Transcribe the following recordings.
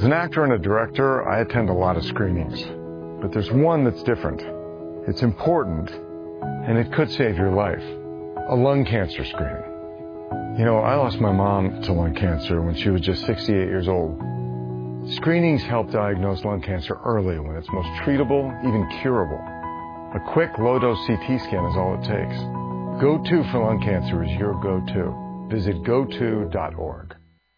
an actor and a director, I attend a lot of screenings. But there's one that's different. It's important, and it could save your life. A lung cancer screening. You know, I lost my mom to lung cancer when she was just 68 years old. Screenings help diagnose lung cancer early when it's most treatable, even curable. A quick, low-dose CT scan is all it takes. Go-To for lung cancer is your go-to. Visit goto.org.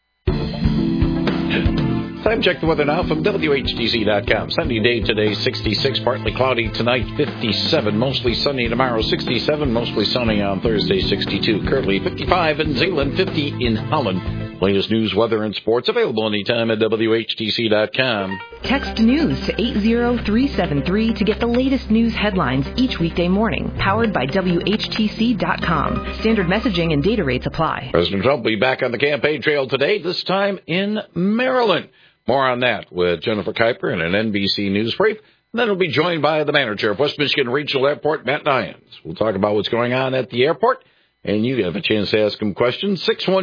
Time check the weather now from WHTC.com. Sunny day today, 66, partly cloudy tonight, 57, mostly sunny tomorrow, 67, mostly sunny on Thursday, 62, currently 55 in Zeeland, 50 in Holland. Latest news, weather, and sports available anytime at WHTC.com. Text news to 80373 to get the latest news headlines each weekday morning. Powered by WHTC.com. Standard messaging and data rates apply. President Trump will be back on the campaign trail today, this time in Maryland. More on that with Jennifer Kuiper in an NBC News brief. And then we'll be joined by the manager of West Michigan Regional Airport, Matt Nyans. We'll talk about what's going on at the airport. And you have a chance to ask him questions.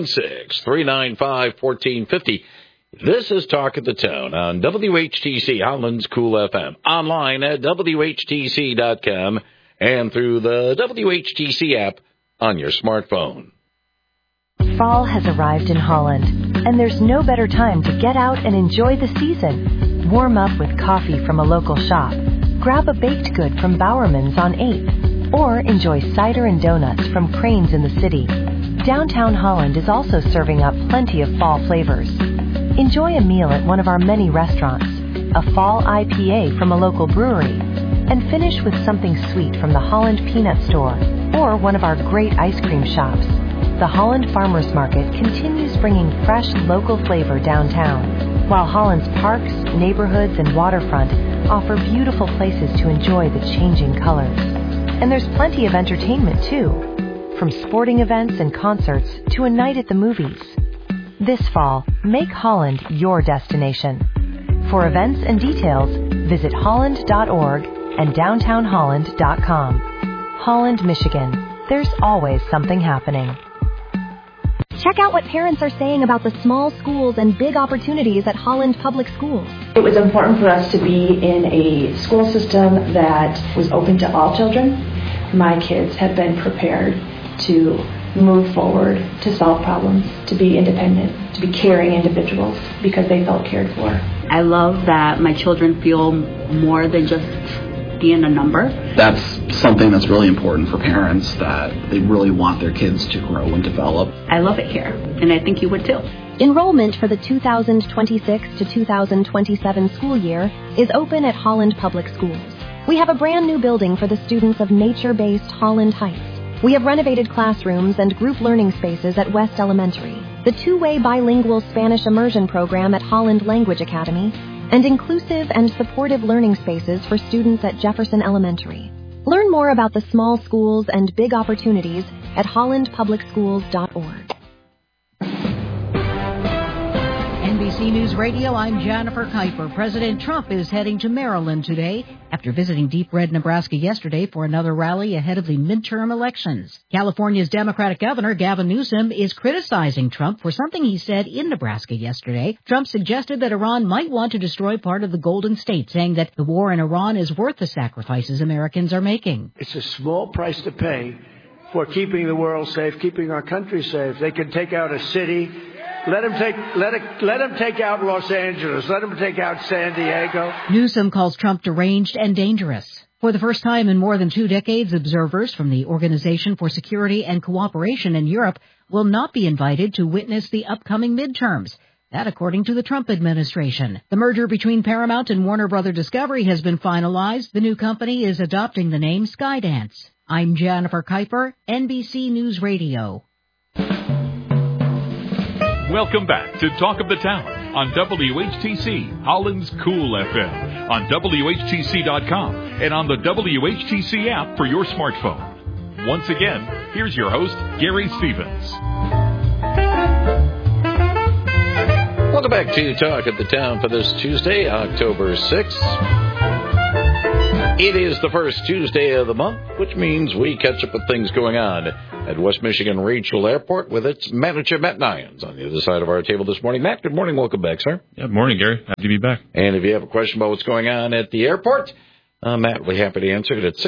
616-395-1450. This is Talk of the Town on WHTC, Holland's Cool FM. Online at WHTC.com and through the WHTC app on your smartphone. Fall has arrived in Holland, and there's no better time to get out and enjoy the season. Warm up with coffee from a local shop. Grab a baked good from Bowerman's on 8th. Or enjoy cider and donuts from Cranes in the city. Downtown Holland is also serving up plenty of fall flavors. Enjoy a meal at one of our many restaurants, a fall IPA from a local brewery, and finish with something sweet from the Holland Peanut Store or one of our great ice cream shops. The Holland Farmers Market continues bringing fresh local flavor downtown, while Holland's parks, neighborhoods, and waterfront offer beautiful places to enjoy the changing colors. And there's plenty of entertainment, too, from sporting events and concerts to a night at the movies. This fall, make Holland your destination. For events and details, visit holland.org and downtownholland.com. Holland, Michigan. There's always something happening. Check out what parents are saying about the small schools and big opportunities at Holland Public Schools. It was important for us to be in a school system that was open to all children. My kids have been prepared to move forward, to solve problems, to be independent, to be caring individuals because they felt cared for. I love that my children feel more than just being a number. That's something that's really important for parents, that they really want their kids to grow and develop. I love it here, and I think you would too. Enrollment for the 2026 to 2027 school year is open at Holland Public Schools. We have a brand new building for the students of nature-based Holland Heights. We have renovated classrooms and group learning spaces at West Elementary, the two-way bilingual Spanish immersion program at Holland Language Academy, and inclusive and supportive learning spaces for students at Jefferson Elementary. Learn more about the small schools and big opportunities at hollandpublicschools.org. NBC News Radio, I'm Jennifer Kuiper. President Trump is heading to Maryland today after visiting Deep Red, Nebraska yesterday for another rally ahead of the midterm elections. California's Democratic Governor Gavin Newsom is criticizing Trump for something he said in Nebraska yesterday. Trump suggested that Iran might want to destroy part of the Golden State, saying that the war in Iran is worth the sacrifices Americans are making. It's a small price to pay for keeping the world safe, keeping our country safe. They can take out a city. Let him take out Los Angeles. Let him take out San Diego. Newsom calls Trump deranged and dangerous. For the first time in more than 2 decades, observers from the Organization for Security and Cooperation in Europe will not be invited to witness the upcoming midterms. That according to the Trump administration. The merger between Paramount and Warner Bros. Discovery has been finalized. The new company is adopting the name Skydance. I'm Jennifer Kuiper, NBC News Radio. Welcome back to Talk of the Town on WHTC, Holland's Cool FM, on WHTC.com, and on the WHTC app for your smartphone. Once again, here's your host, Gary Stevens. Welcome back to Talk of the Town for this Tuesday, October 6th. It is the first Tuesday of the month, which means we catch up with things going on at West Michigan Regional Airport with its manager, Matt Nyans, on the other side of our table this morning. Matt, good morning. Welcome back, sir. Yeah, morning, Gary. Happy to be back. And if you have a question about what's going on at the airport, Matt will be happy to answer it at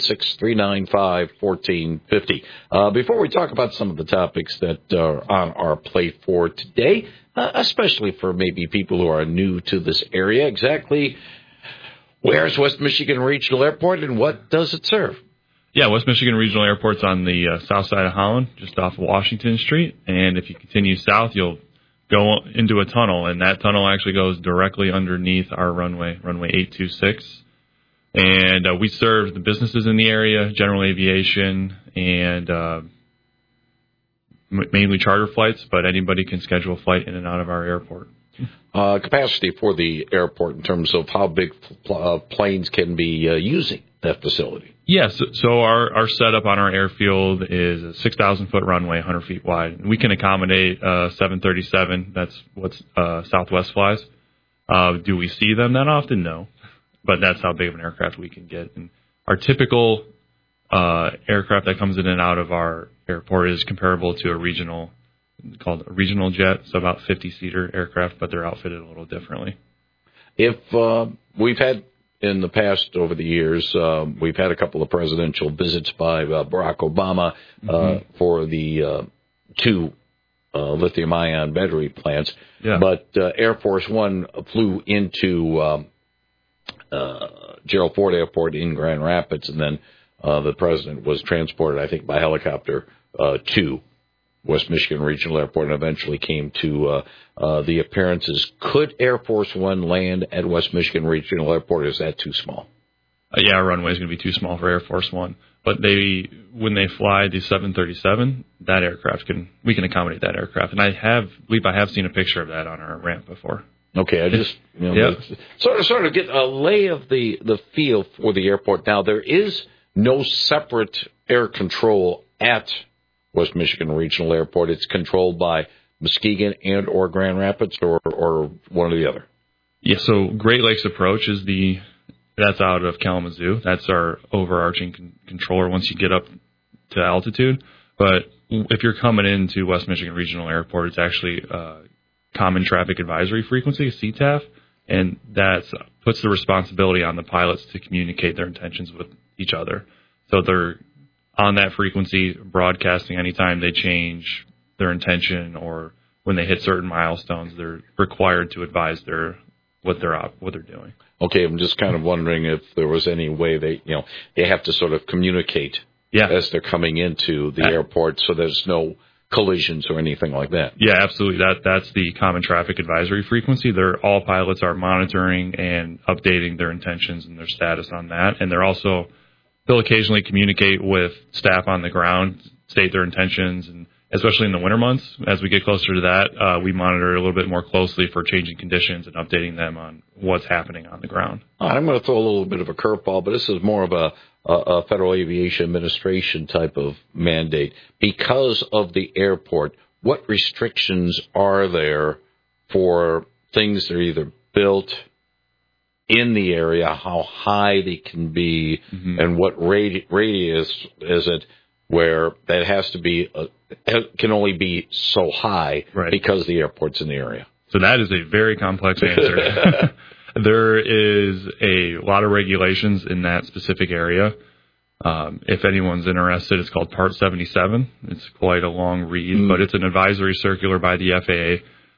616-395-1450. Before we talk about some of the topics that are on our plate for today, especially for maybe people who are new to this area, exactly where's West Michigan Regional Airport and what does it serve? Yeah, West Michigan Regional Airport's on the south side of Holland, just off of Washington Street. And if you continue south, you'll go into a tunnel, and that tunnel actually goes directly underneath our runway 826. And we serve the businesses in the area, general aviation, and mainly charter flights, but anybody can schedule a flight in and out of our airport. Capacity for the airport in terms of how big planes can be using that facility. Yes, so our setup on our airfield is a 6,000-foot runway, 100 feet wide. We can accommodate 737. That's what Southwest flies. Do we see them that often? No, but that's how big of an aircraft we can get. And our typical aircraft that comes in and out of our airport is comparable to a regional, called a regional jet, so about 50-seater aircraft, but they're outfitted a little differently. If we've had in the past, over the years, we've had a couple of presidential visits by Barack Obama for the two lithium-ion battery plants, but Air Force One flew into Gerald Ford Airport in Grand Rapids, and then the president was transported, I think, by helicopter to West Michigan Regional Airport and eventually came to the appearances. Could Air Force One land at West Michigan Regional Airport, or is that too small? Yeah, our runway is going to be too small for Air Force One. But when they fly the 737, that aircraft we can accommodate that aircraft. And I believe I have seen a picture of that on our ramp before. Okay, I just sort of get a lay of the feel for the airport. Now, there is no separate air control at West Michigan Regional Airport. It's controlled by Muskegon and or Grand Rapids or one or the other. Yeah, so Great Lakes Approach that's out of Kalamazoo. That's our overarching controller once you get up to altitude. But if you're coming into West Michigan Regional Airport, it's actually Common Traffic Advisory Frequency, CTAF, and that puts the responsibility on the pilots to communicate their intentions with each other. So they're on that frequency, broadcasting anytime they change their intention or when they hit certain milestones, they're required to advise what they're doing. Okay, I'm just kind of wondering if there was any way they have to sort of communicate as they're coming into the airport, so there's no collisions or anything like that. Yeah, absolutely. That's the Common Traffic Advisory Frequency. All pilots are monitoring and updating their intentions and their status on that, and they'll occasionally communicate with staff on the ground, state their intentions, and especially in the winter months, as we get closer to that, we monitor a little bit more closely for changing conditions and updating them on what's happening on the ground. I'm going to throw a little bit of a curveball, but this is more of a Federal Aviation Administration type of mandate. Because of the airport, what restrictions are there for things that are either built in the area, how high they can be, and what radius is it where that has to be can only be so high because the airport's in the area? So that is a very complex answer. There is a lot of regulations in that specific area. If anyone's interested, it's called Part 77. It's quite a long read, but it's an advisory circular by the FAA.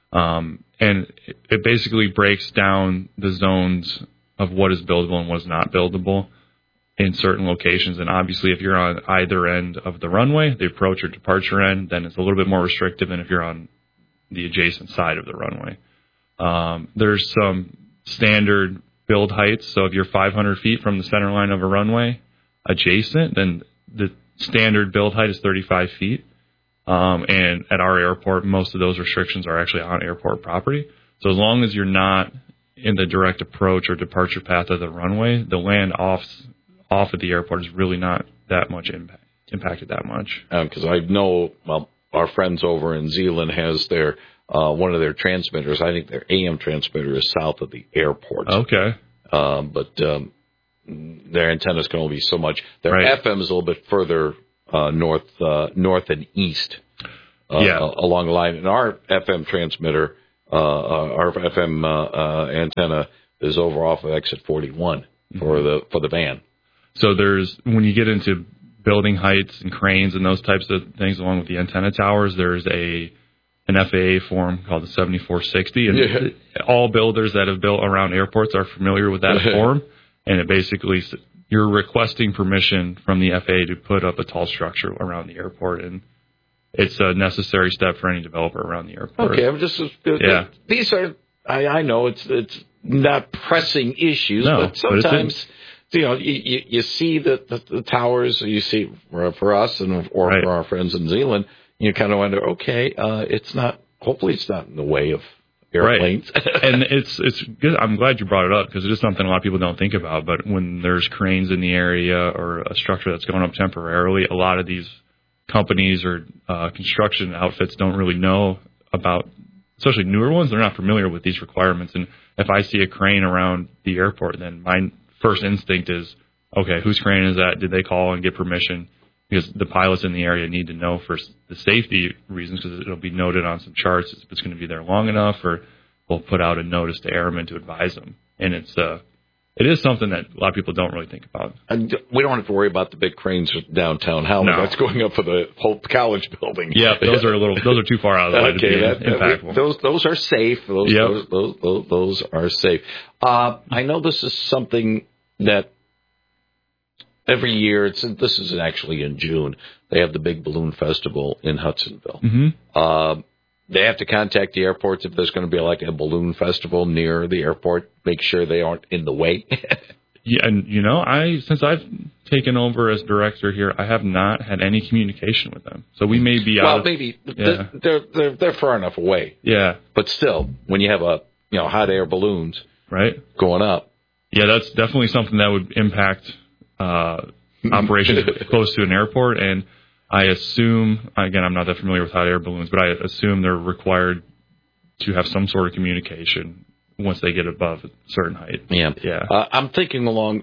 And it basically breaks down the zones of what is buildable and what is not buildable in certain locations. And obviously, if you're on either end of the runway, the approach or departure end, then it's a little bit more restrictive than if you're on the adjacent side of the runway. There's some standard build heights. So if you're 500 feet from the center line of a runway adjacent, then the standard build height is 35 feet. And at our airport, most of those restrictions are actually on airport property. So as long as you're not in the direct approach or departure path of the runway, the land off of the airport is really not that much impacted that much. Because I know, our friends over in Zeeland has their one of their transmitters. I think their AM transmitter is south of the airport. Okay. But their antennas can only be so much. Their FM is a little bit further north and east along the line. And our FM transmitter, our FM antenna is over off of exit 41 for the van. So when you get into building heights and cranes and those types of things along with the antenna towers, there's an FAA form called the 7460, and all builders that have built around airports are familiar with that form. And it basically, you're requesting permission from the FAA to put up a tall structure around the airport, and it's a necessary step for any developer around the airport. Okay, I'm just these are I know it's not pressing issues, but sometimes you see the towers, you see for us and for our friends in Zeeland, you kind of wonder, okay, hopefully it's not in the way of airplanes. Right. And it's good. I'm glad you brought it up because it is something a lot of people don't think about. But when there's cranes in the area or a structure that's going up temporarily, a lot of these companies or construction outfits don't really know about, especially newer ones. They're not familiar with these requirements. And if I see a crane around the airport, then my first instinct is, okay, whose crane is that? Did they call and get permission? Because the pilots in the area need to know for the safety reasons, because it'll be noted on some charts if it's going to be there long enough, or we'll put out a notice to airmen to advise them. And it is something that a lot of people don't really think about. And we don't have to worry about the big cranes downtown Helena. No. That's going up for the whole college building. Yeah, those are too far out of the way to be impactful. Those are safe. Those are safe. I know this is something that every year, this is actually in June, they have the big balloon festival in Hudsonville. Mm-hmm. They have to contact the airports if there's going to be like a balloon festival near the airport, make sure they aren't in the way. Yeah, and since I've taken over as director here, I have not had any communication with them. So we may be out. Well, maybe they're far enough away. Yeah, but still, when you have hot air balloons going up, that's definitely something that would impact operations close to an airport. And I assume, again, I'm not that familiar with hot air balloons, but I assume they're required to have some sort of communication once they get above a certain height. Yeah. I'm thinking along,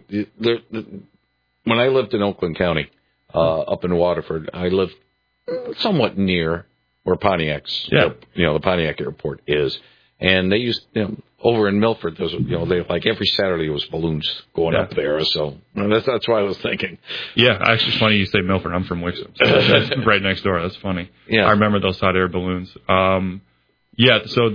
when I lived in Oakland County, up in Waterford, I lived somewhat near where Pontiac's, the Pontiac Airport is. And they used, over in Milford, they every Saturday was balloons going up there. So that's why I was thinking. Yeah, actually, it's funny you say Milford. I'm from Wixom, so that's right next door. That's funny. Yeah, I remember those hot air balloons. So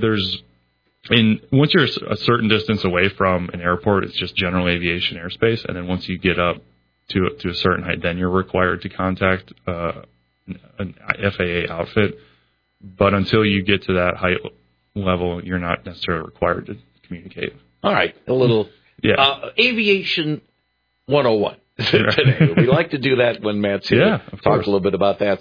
once you're a certain distance away from an airport, it's just general aviation airspace, and then once you get up to a certain height, then you're required to contact an FAA outfit. But until you get to that height level, you're not necessarily required to communicate. All right, a little aviation 101 today. We like to do that when Matt's here. Yeah, talk a little bit about that.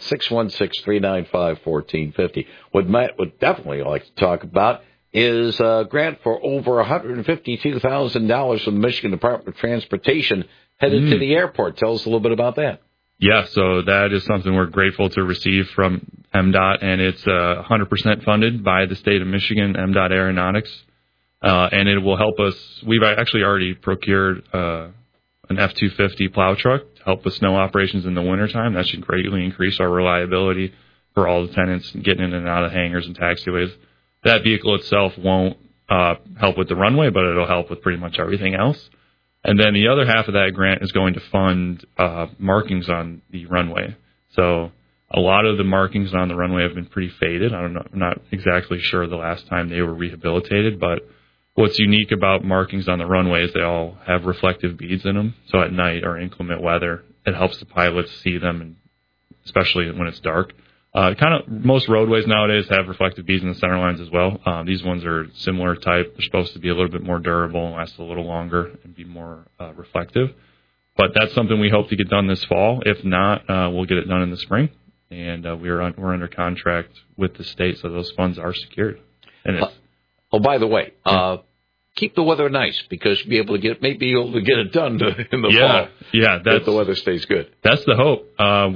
616-395-1450. What Matt would definitely like to talk about is a grant for over $152,000 from the Michigan Department of Transportation headed to the airport. Tell us a little bit about that. Yeah, so that is something we're grateful to receive from MDOT, and it's 100% funded by the state of Michigan, MDOT Aeronautics, and it will help us. We've actually already procured an F-250 plow truck to help with snow operations in the wintertime. That should greatly increase our reliability for all the tenants getting in and out of hangars and taxiways. That vehicle itself won't help with the runway, but it'll help with pretty much everything else. And then the other half of that grant is going to fund markings on the runway. So a lot of the markings on the runway have been pretty faded. I'm not exactly sure the last time they were rehabilitated, but what's unique about markings on the runway is they all have reflective beads in them. So at night or inclement weather, it helps the pilots see them, and especially when it's dark. Most roadways nowadays have reflective beads in the center lines as well. These ones are similar type. They're supposed to be a little bit more durable and last a little longer and be more reflective. But that's something we hope to get done this fall. If not, we'll get it done in the spring. And we're under contract with the state, so those funds are secured. And by the way, keep the weather nice, because you'll be able to get it done in the fall. Yeah, if the weather stays good. That's the hope.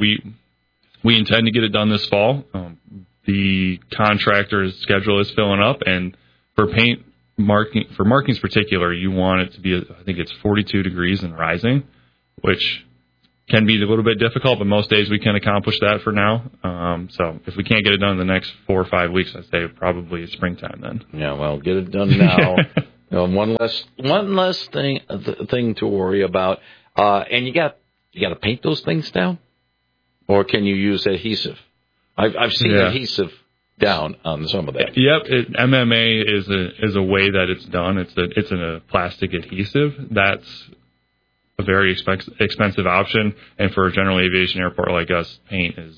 We intend to get it done this fall. The contractor's schedule is filling up, and for paint markings particular, you want it to be, I think it's 42 degrees and rising, which can be a little bit difficult, but most days we can accomplish that for now. So if we can't get it done in the next 4 or 5 weeks, I'd say probably springtime then. Yeah, well, get it done now. One less thing to worry about. And you got to paint those things down, or can you use adhesive? I've seen adhesive down on some of that. Yep, MMA is a way that it's done. It's a plastic adhesive. That's a very expensive option, and for a general aviation airport like us, paint is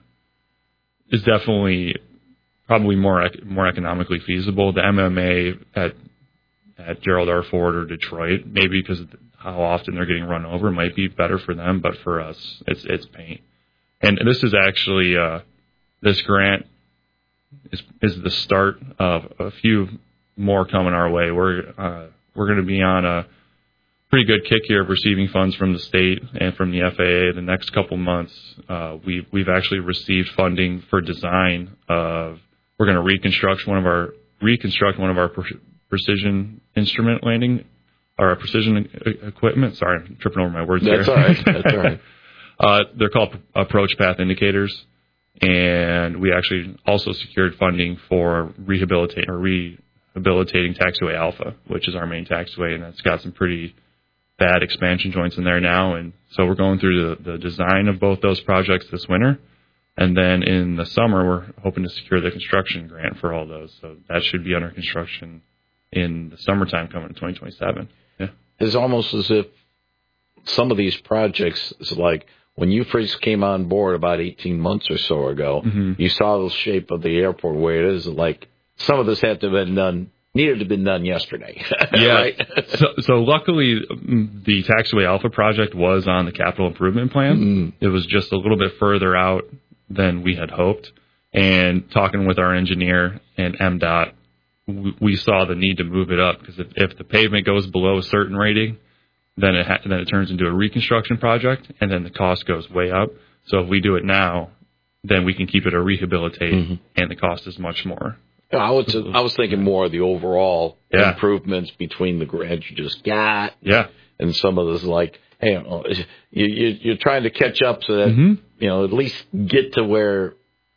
definitely probably more economically feasible. The MMA at Gerald R. Ford or Detroit, maybe because of how often they're getting run over, might be better for them, but for us, it's paint. And this is actually this grant is the start of a few more coming our way. We're going to be on a pretty good kick here of receiving funds from the state and from the FAA. The next couple months, we've actually received funding for design of. We're going to reconstruct one of our precision instrument landing, or our precision equipment. Sorry, I'm tripping over my words there. That's all right. That's all right. They're called approach path indicators, and we actually also secured funding for rehabilitating taxiway Alpha, which is our main taxiway, and that's got some pretty bad expansion joints in there now. And so we're going through the design of both those projects this winter. And then in the summer, we're hoping to secure the construction grant for all those. So that should be under construction in the summertime coming in 2027. Yeah. It's almost as if some of these projects, it's like when you first came on board about 18 months or so ago, you saw the shape of the airport where it is. Like some of this had to have been done, needed to have been done yesterday. Yeah. Right? So luckily, the Taxiway Alpha project was on the capital improvement plan. It was just a little bit further out than we had hoped. And talking with our engineer and MDOT, we saw the need to move it up because if the pavement goes below a certain rating, then it turns into a reconstruction project, and then the cost goes way up. So if we do it now, then we can keep it a rehabilitate, and the cost is much more. I was thinking more of the overall improvements between the grants you just got, and some of this like, hey, you're trying to catch up so that at least get to where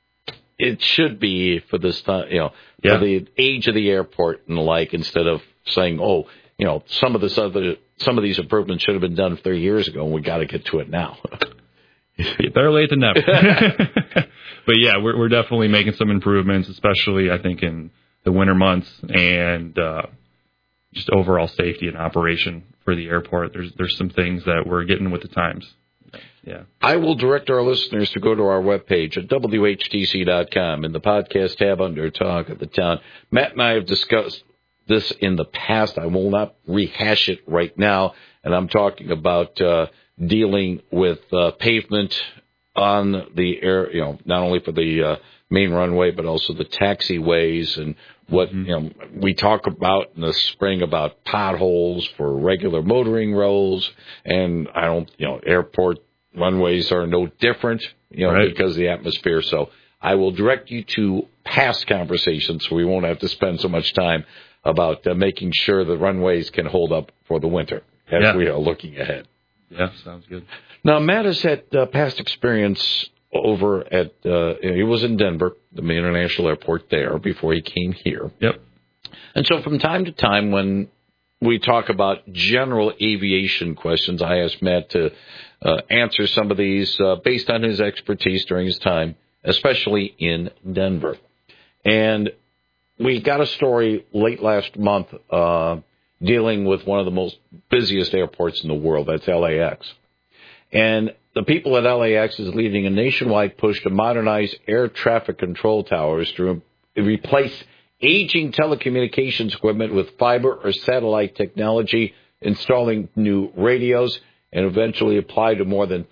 it should be for this time, for the age of the airport and the like, instead of saying, some of these improvements should have been done 3 years ago, and we got to get to it now. Better late than never. But yeah, we're definitely making some improvements, especially I think in the winter months, and just overall safety and operation for the airport. There's some things that we're getting with the times. Yeah. I will direct our listeners to go to our webpage at WHTC.com in the podcast tab under Talk of the Town. Matt and I have discussed this in the past. I will not rehash it right now, and I'm talking about dealing with pavement on the air, not only for the main runway, but also the taxiways, and what we talk about in the spring about potholes for regular motoring roads, and airport runways are no different, because of the atmosphere. So I will direct you to past conversations so we won't have to spend so much time about making sure the runways can hold up for the winter as we are looking ahead. Yeah, sounds good. Now, Matt has had past experience over at, he was in Denver, the international airport there, before he came here. Yep. And so from time to time when we talk about general aviation questions, I ask Matt to answer some of these based on his expertise during his time, especially in Denver. And we got a story late last month dealing with one of the most busiest airports in the world. That's LAX. And the people at LAX is leading a nationwide push to modernize air traffic control towers to replace aging telecommunications equipment with fiber or satellite technology, installing new radios, and eventually apply to more than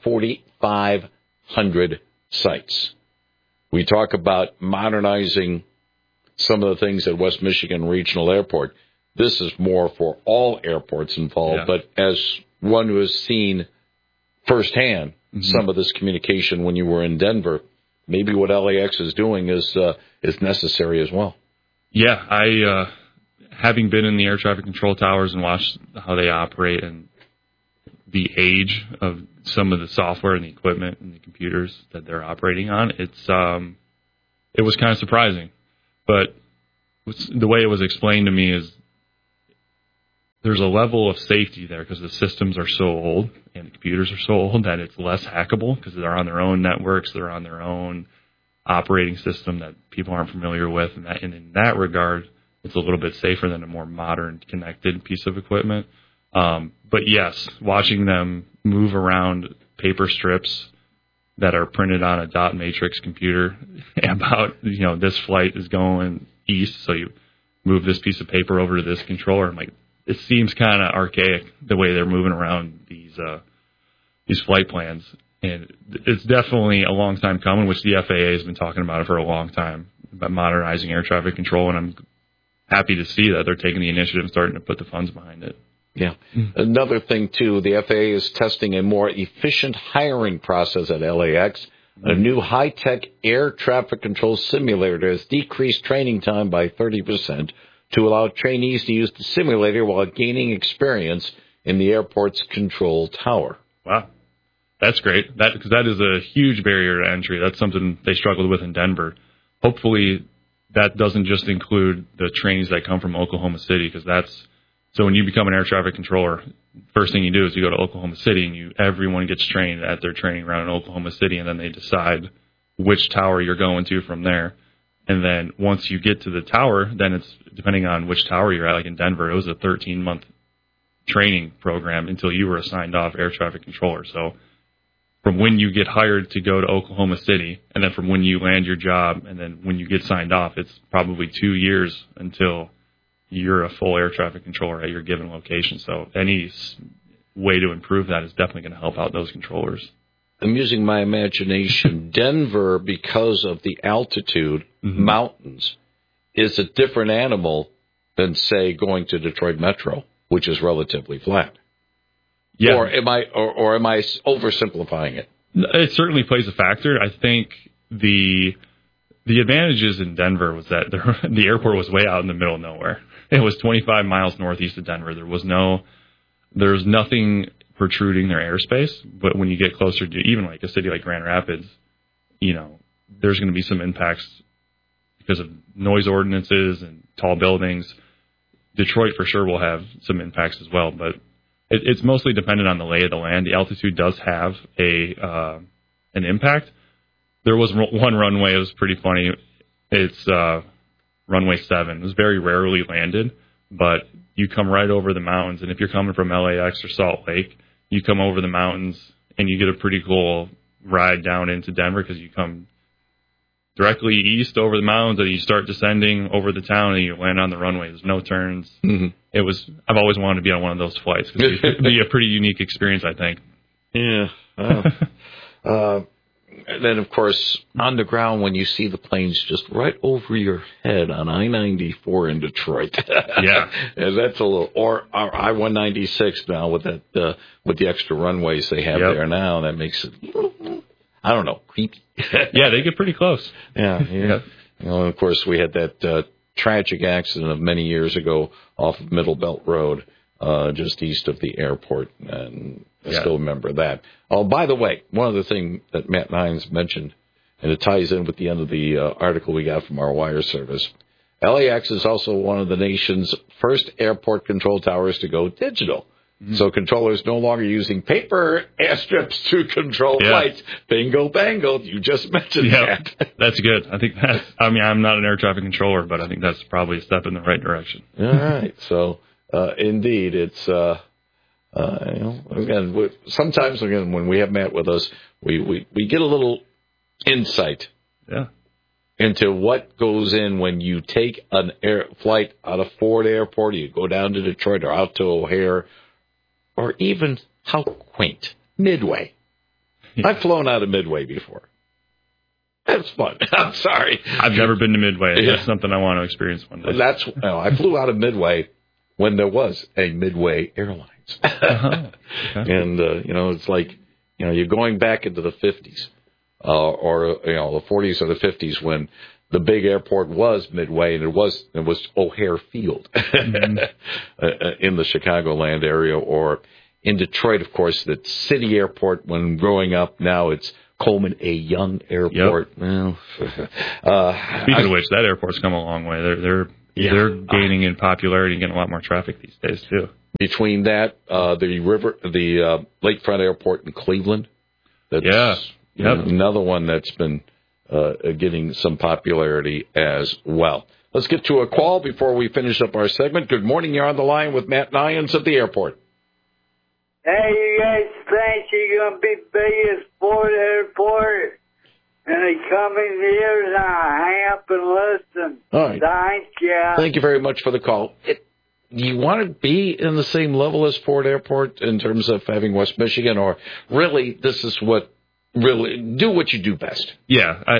4,500 sites. We talk about modernizing some of the things at West Michigan Regional Airport. This is more for all airports involved, but as one who has seen firsthand some of this communication when you were in Denver, maybe what LAX is doing is necessary as well. Yeah, I having been in the air traffic control towers and watched how they operate and the age of some of the software and the equipment and the computers that they're operating on, it was kind of surprising. But the way it was explained to me is there's a level of safety there because the systems are so old and the computers are so old that it's less hackable because they're on their own networks, they're on their own operating system that people aren't familiar with, and in that regard, it's a little bit safer than a more modern connected piece of equipment. But yes, watching them move around paper strips that are printed on a dot matrix computer about, this flight is going east, so you move this piece of paper over to this controller. I'm like, it seems kind of archaic the way they're moving around these flight plans. And it's definitely a long time coming, which the FAA has been talking about it for a long time, about modernizing air traffic control. And I'm happy to see that they're taking the initiative and starting to put the funds behind it. Yeah. Another thing, too, the FAA is testing a more efficient hiring process at LAX. A new high-tech air traffic control simulator has decreased training time by 30% to allow trainees to use the simulator while gaining experience in the airport's control tower. Wow. That's great. Because that is a huge barrier to entry. That's something they struggled with in Denver. Hopefully that doesn't just include the trainees that come from Oklahoma City, because so when you become an air traffic controller, first thing you do is you go to Oklahoma City and everyone gets trained at their training ground in Oklahoma City, and then they decide which tower you're going to from there. And then once you get to the tower, then it's depending on which tower you're at. Like in Denver, it was a 13-month training program until you were a signed off air traffic controller. So from when you get hired to go to Oklahoma City, and then from when you land your job, and then when you get signed off, it's probably 2 years until you're a full air traffic controller at your given location. So any way to improve that is definitely going to help out those controllers. I'm using my imagination. Denver, because of the altitude, mountains, is a different animal than, say, going to Detroit Metro, which is relatively flat. Yeah. Or am I oversimplifying it? It certainly plays a factor. I think the advantages in Denver was that the airport was way out in the middle of nowhere. It was 25 miles northeast of Denver. There was nothing protruding their airspace. But when you get closer to even like a city like Grand Rapids, there's going to be some impacts because of noise ordinances and tall buildings. Detroit for sure will have some impacts as well, but it's mostly dependent on the lay of the land. The altitude does have an impact. There was one runway. It was pretty funny. It's runway 7. It was very rarely landed, but you come right over the mountains. And if you're coming from LAX or Salt Lake, you come over the mountains and you get a pretty cool ride down into Denver because you come directly east over the mountains and you start descending over the town and you land on the runway. There's no turns. Mm-hmm. I've always wanted to be on one of those flights because it'd be a pretty unique experience, I think. Yeah. And then, of course, on the ground, when you see the planes just right over your head on I-94 in Detroit. Yeah. And that's a little, or I-196 now with the extra runways they have there now, that makes it, I don't know, creepy. Yeah, they get pretty close. Yeah. And of course, we had that tragic accident of many years ago off of Middle Belt Road, just east of the airport, and I still remember that. Oh, by the way, one other thing that Matt Hines mentioned, and it ties in with the end of the article we got from our wire service. LAX is also one of the nation's first airport control towers to go digital. Mm-hmm. So controllers no longer using paper airstrips to control flights. Bingo, bango. You just mentioned that. That's good. I think I'm not an air traffic controller, but I think that's probably a step in the right direction. All right. So, indeed, it's, sometimes when we have Matt with us, we get a little insight into what goes in when you take an flight out of Ford Airport, or you go down to Detroit or out to O'Hare, or even how quaint, Midway. I've flown out of Midway before. That's fun. I'm sorry. I've never been to Midway. That's something I want to experience one day. I flew out of Midway when there was a Midway Airlines. Okay. And, it's like, you're going back into the 50s, or the 40s or the 50s when the big airport was Midway, and it was O'Hare Field in the Chicagoland area, or in Detroit, of course, the city airport. When growing up, now it's Coleman A. Young Airport. Yep. Well, speaking of which, that airport's come a long way. They're gaining in popularity and getting a lot more traffic these days too. Between that, the Lakefront Airport in Cleveland. That's another one that's been getting some popularity as well. Let's get to a call before we finish up our segment. Good morning. You're on the line with Matt Nyans at the airport. Hey, you guys think you're going to be biggest sport airport in the coming years? I'll hang up and listen. All right. Thank you. Thank you very much for the call. You want to be in the same level as Ford Airport in terms of having West Michigan, or really this is what really do what you do best? Yeah, I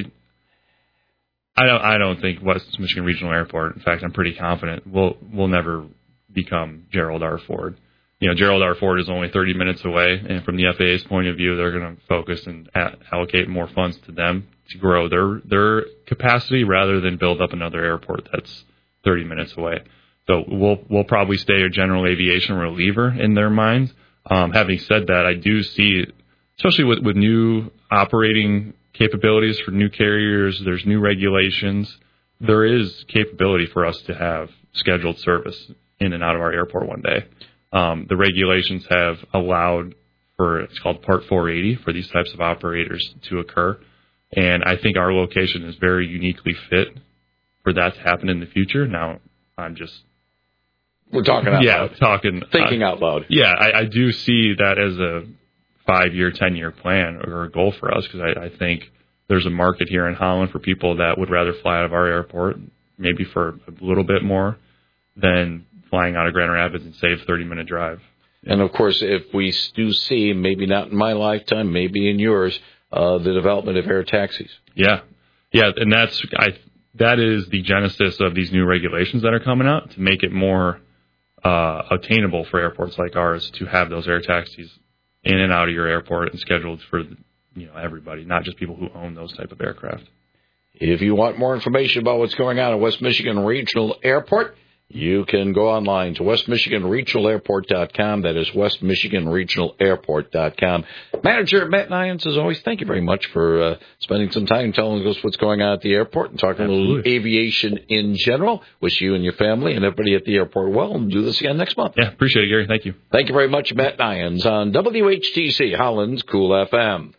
don't think West Michigan Regional Airport. In fact, I'm pretty confident we'll never become Gerald R. Ford. Gerald R. Ford is only 30 minutes away, and from the FAA's point of view, they're going to focus and allocate more funds to them to grow their capacity rather than build up another airport that's 30 minutes away. So we'll probably stay a general aviation reliever in their minds. Having said that, I do see, especially with new operating capabilities for new carriers, there's new regulations. There is capability for us to have scheduled service in and out of our airport one day. The regulations have allowed for, it's called Part 480, for these types of operators to occur. And I think our location is very uniquely fit for that to happen in the future. Now, we're talking out loud. Thinking out loud. Yeah, I do see that as a 5-year, 10-year plan or a goal for us, because I think there's a market here in Holland for people that would rather fly out of our airport, maybe for a little bit more, than flying out of Grand Rapids and save 30-minute drive. And, of course, if we do see, maybe not in my lifetime, maybe in yours, the development of air taxis. Yeah, and that is the genesis of these new regulations that are coming out, to make it more attainable for airports like ours to have those air taxis in and out of your airport and scheduled for everybody, not just people who own those type of aircraft. If you want more information about what's going on at West Michigan Regional Airport, you can go online to westmichiganregionalairport.com. That is westmichiganregionalairport.com. Manager Matt Nyans, as always, thank you very much for spending some time telling us what's going on at the airport and talking a little aviation in general. Wish you and your family and everybody at the airport well, and do this again next month. Yeah, appreciate it, Gary. Thank you. Thank you very much, Matt Nyans, on WHTC, Holland's Cool FM.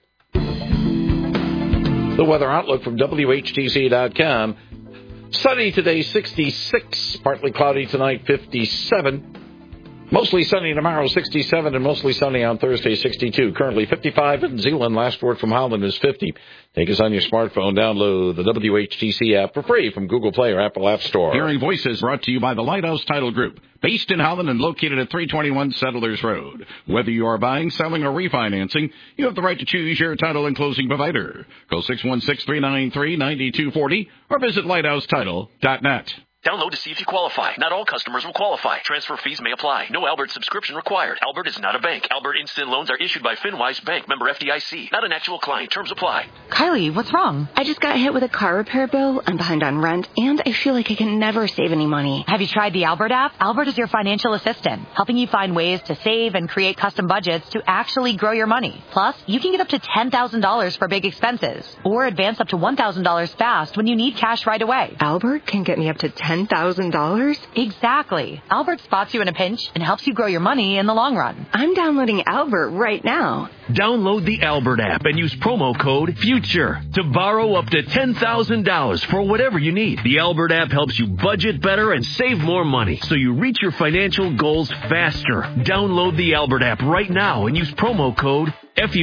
The weather outlook from WHTC.com. Sunny today, 66. Partly cloudy tonight, 57. Mostly sunny tomorrow, 67, and mostly sunny on Thursday, 62. Currently 55 in Zeeland. Last word from Holland is 50. Take us on your smartphone. Download the WHTC app for free from Google Play or Apple App Store. Hearing Voices brought to you by the Lighthouse Title Group, based in Holland and located at 321 Settlers Road. Whether you are buying, selling, or refinancing, you have the right to choose your title and closing provider. Call 616-393-9240 or visit lighthousetitle.net. Download to see if you qualify. Not all customers will qualify. Transfer fees may apply. No Albert subscription required. Albert is not a bank. Albert Instant Loans are issued by FinWise Bank, member FDIC. Not an actual client. Terms apply. Kylie, what's wrong? I just got hit with a car repair bill. I'm behind on rent, and I feel like I can never save any money. Have you tried the Albert app? Albert is your financial assistant, helping you find ways to save and create custom budgets to actually grow your money. Plus, you can get up to $10,000 for big expenses, or advance up to $1,000 fast when you need cash right away. Albert can get me up to $10,000? Exactly. Albert spots you in a pinch and helps you grow your money in the long run. I'm downloading Albert right now. Download the Albert app and use promo code FUTURE to borrow up to $10,000 for whatever you need. The Albert app helps you budget better and save more money so you reach your financial goals faster. Download the Albert app right now and use promo code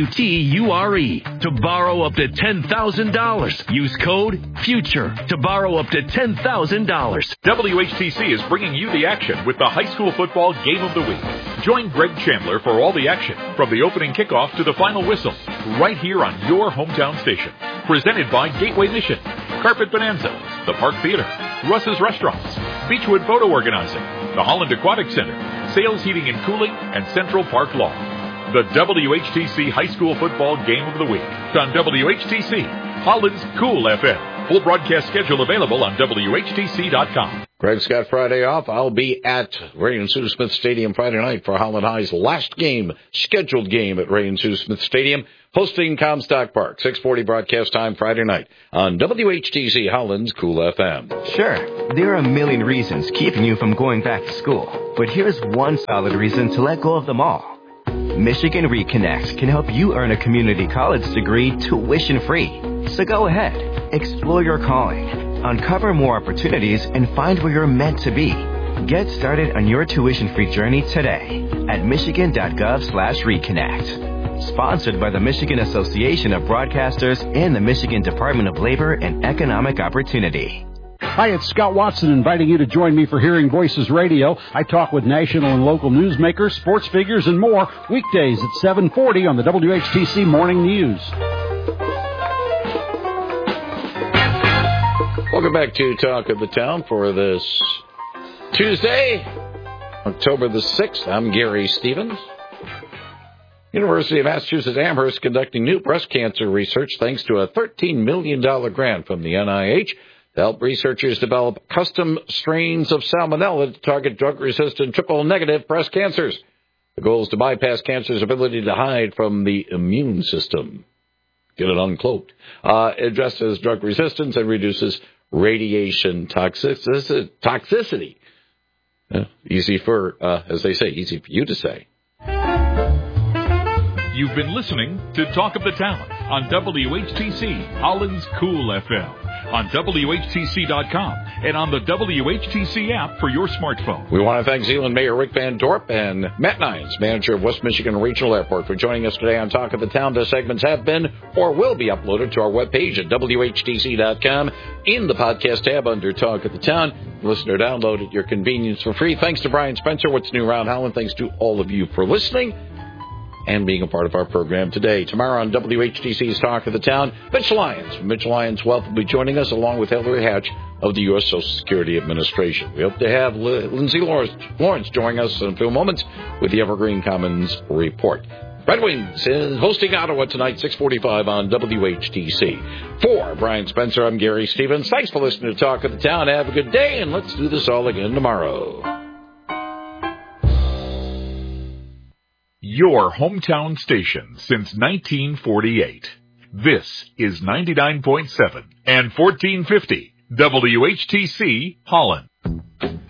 FUTURE to borrow up to $10,000. Use code FUTURE to borrow up to $10,000. WHTC is bringing you the action with the high school football game of the week. Join Greg Chandler for all the action, from the opening kickoff to the final whistle, right here on your hometown station. Presented by Gateway Mission, Carpet Bonanza, the Park Theater, Russ's Restaurants, Beechwood Photo Organizing, the Holland Aquatic Center, Sales Heating and Cooling, and Central Park Law. The WHTC High School Football Game of the Week on WHTC, Holland's Cool FM. Full broadcast schedule available on WHTC.com. Greg's got Friday off. I'll be at Ray and Sue Smith Stadium Friday night for Holland High's last game, scheduled game at Ray and Sue Smith Stadium, hosting Comstock Park. 6:40 broadcast time Friday night on WHTC Holland's Cool FM. Sure, there are a million reasons keeping you from going back to school, but here's one solid reason to let go of them all. Michigan Reconnect can help you earn a community college degree tuition-free. So go ahead, explore your calling, uncover more opportunities, and find where you're meant to be. Get started on your tuition-free journey today at michigan.gov/reconnect. Sponsored by the Michigan Association of Broadcasters and the Michigan Department of Labor and Economic Opportunity. Hi, it's Scott Watson inviting you to join me for Hearing Voices Radio. I talk with national and local newsmakers, sports figures, and more weekdays at 7:40 on the WHTC Morning News. Welcome back to Talk of the Town for this Tuesday, October the 6th. I'm Gary Stevens. University of Massachusetts Amherst conducting new breast cancer research thanks to a $13 million grant from the NIH to help researchers develop custom strains of salmonella to target drug-resistant triple-negative breast cancers. The goal is to bypass cancer's ability to hide from the immune system. Get it uncloaked. Addresses drug resistance and reduces radiation toxicity. Easy for, as they say, easy for you to say. You've been listening to Talk of the Town on WHTC, Holland's Cool FM, on WHTC.com, and on the WHTC app for your smartphone. We want to thank Zeeland Mayor Rick Van Dorp and Matt Nines, manager of West Michigan Regional Airport, for joining us today on Talk of the Town. The segments have been or will be uploaded to our webpage at WHTC.com in the podcast tab under Talk of the Town. Listener download at your convenience for free. Thanks to Brian Spencer, What's New Around Holland. Thanks to all of you for listening and being a part of our program today. Tomorrow on WHTC's Talk of the Town, Mitch Lyons from Mitch Lyons Wealth will be joining us, along with Hillary Hatch of the U.S. Social Security Administration. We hope to have Lindsay Lawrence join us in a few moments with the Evergreen Commons Report. Red Wings is hosting Ottawa tonight, 6:45 on WHTC. For Brian Spencer, I'm Gary Stevens. Thanks for listening to Talk of the Town. Have a good day, and let's do this all again tomorrow. Your hometown station since 1948. This is 99.7 and 1450 WHTC Holland.